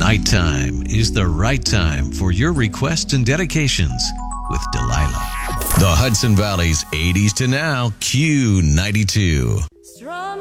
Nighttime is the right time for your requests and dedications with Delilah. The Hudson Valley's 80s to now Q92.